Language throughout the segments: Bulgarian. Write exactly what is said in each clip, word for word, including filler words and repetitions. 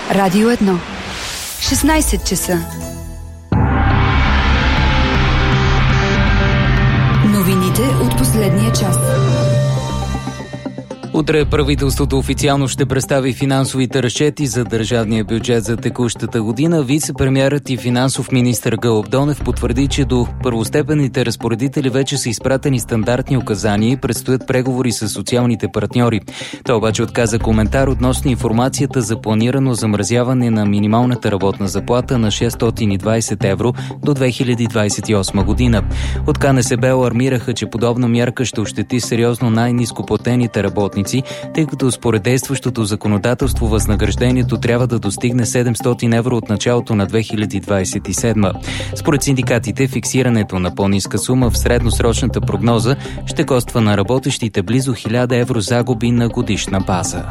Радио едно. шестнайсет часа. Новините от последния час. Утре правителството официално ще представи финансовите разчети за държавния бюджет за текущата година. Вице-премиерът и финансов министър Гълъб Донев потвърди, че до първостепенните разпоредители вече са изпратени стандартни указания и предстоят преговори с социалните партньори. Той обаче отказа коментар относно информацията за планирано замразяване на минималната работна заплата на шестстотин и двайсет евро до две хиляди двайсет и осма година. От КНСБ алармираха, че подобна мярка ще ощети сериозно най-нископлатените работници, тъй като според действащото законодателство възнаграждението трябва да достигне седемстотин евро от началото на две хиляди двайсет и седма. Според синдикатите, фиксирането на по-ниска сума в средносрочната прогноза ще коства на работещите близо хиляда евро загуби на годишна база.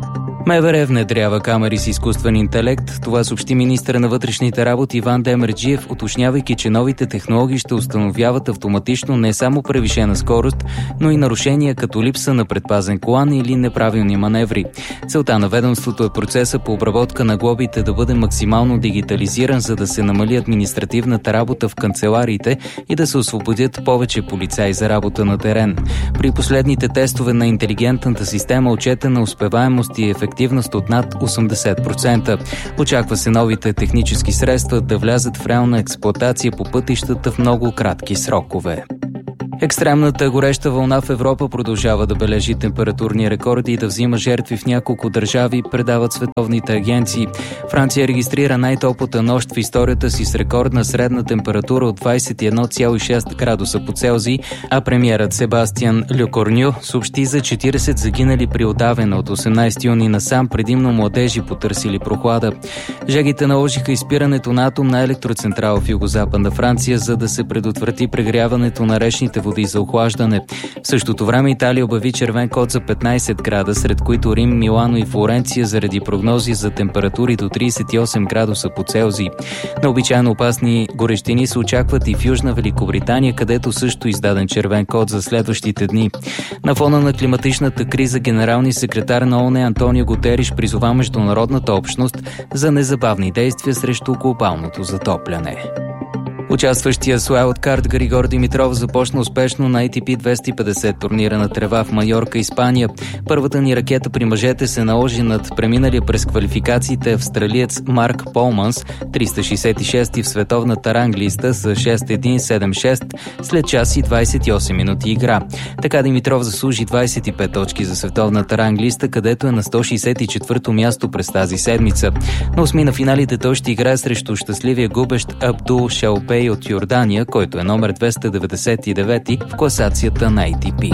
МВР внедрява камери с изкуствен интелект. Това съобщи министъра на вътрешните работи Иван Демерджиев, уточнявайки, че новите технологии ще установяват автоматично не само превишена скорост, но и нарушения като липса на предпазен колан или неправилни маневри. Целта на ведомството е процеса по обработка на глобите да бъде максимално дигитализиран, за да се намали административната работа в канцелариите и да се освободят повече полицаи за работа на терен. При последните тестове на интелигентната система отчетена успеваемост и ефективност от над осемдесет процента. Очаква се новите технически средства да влязат в реална експлоатация по пътищата в много кратки срокове. Екстремната гореща вълна в Европа продължава да бележи температурни рекорди и да взима жертви в няколко държави, предават световните агенции. Франция регистрира най-топлата нощ в историята си с рекордна средна температура от двайсет и едно цяло и шест градуса по Целзий, а премиерът Себастиан Лекорню съобщи за четирийсет загинали при удавена от осемнайсети юни насам, предимно младежи потърсили прохлада. Жегите наложиха изпирането на атомна електроцентрала в югозападна Франция, за да се предотврати прегряването на речните води за охлаждане. В същото време Италия обяви червен код за петнайсет града, сред които Рим, Милано и Флоренция, заради прогнози за температури до трийсет и осем градуса по Целзий. Необичайно опасни горещини се очакват и в Южна Великобритания, където също издаден червен код за следващите дни. На фона на климатичната криза генералният секретар на ООН Антонио Гутериш призова международната общност за незабавни действия срещу глобалното затопляне. Участващия с уайлдкарт Григор Димитров започна успешно на Ей Ти Пи двеста и петдесет турнира на трева в Майорка, Испания. Първата ни ракета при мъжете се наложи над преминалия през квалификациите австралиец Марк Полманс, триста шейсет и шести в световната ранглиста с шест едно седем шест след час и двайсет и осем минути игра. Така Димитров заслужи двайсет и пет точки за световната ранглиста, където е на сто шейсет и четвърто място през тази седмица. На осми на финалите той ще играе срещу щастливия губещ Абдул Шалпей от Йордания, който е номер двеста деветдесет и девети в класацията на Ей Ти Пи.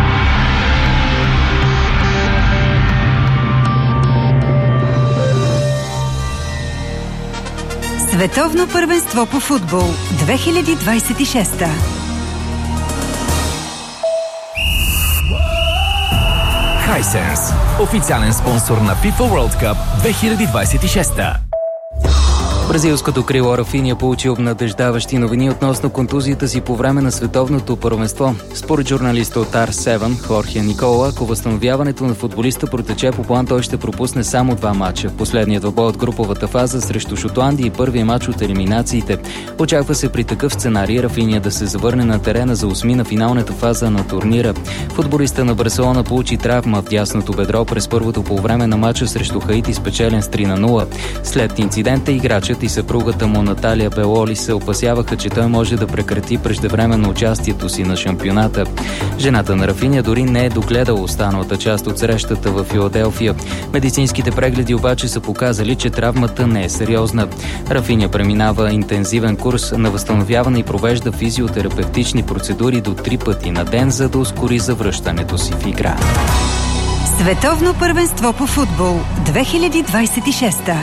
Световно първенство по футбол две хиляди двайсет и шеста. Hisense, официален спонсор на FIFA World Cup две хиляди двайсет и шеста. Бразилското крило Рафиня получи обнадеждаващи новини относно контузията си по време на световното първенство. Според журналиста от Ар седем Хорхе Никола, ако възстановяването на футболиста протече по план, той ще пропусне само два мача. Последният двубой от груповата фаза срещу Шотландия и първия мач от елиминациите. Очаква се при такъв сценарий Рафиня да се завърне на терена за осми на финалната фаза на турнира. Футболиста на Барселона получи травма в дясното бедро през първото полувреме на мача срещу Хаити, спечелен с три на нула. След инцидента играчът и съпругата му Наталия Белоли се опасяваха, че той може да прекрати преждевременно участието си на шампионата. Жената на Рафиня дори не е догледала останалата част от срещата в Филаделфия. Медицинските прегледи обаче са показали, че травмата не е сериозна. Рафиня преминава интензивен курс на възстановяване и провежда физиотерапевтични процедури до три пъти на ден, за да ускори завръщането си в игра. Световно първенство по футбол две хиляди двайсет и шеста.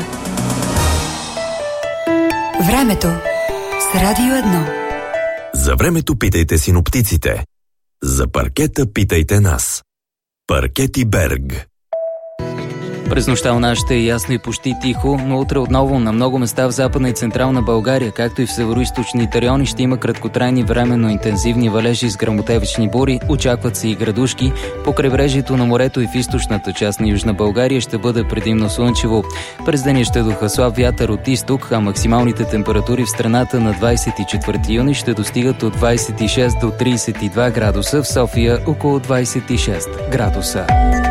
Времето с Радио едно. За времето питайте синоптиците. За паркета питайте нас. Паркети Берг. През нощта у нас ще е ясно и почти тихо, но утре отново на много места в Западна и Централна България, както и в североизточните райони, ще има краткотрайни временно интензивни валежи с гръмотевични бури, очакват се и градушки. По крайбрежието на морето и в източната част на Южна България ще бъде предимно слънчево. През деня ще духа слаб вятър от изток, а максималните температури в страната на двадесет и четвърти юни ще достигат от двадесет и шест до тридесет и два градуса, в София около двадесет и шест градуса.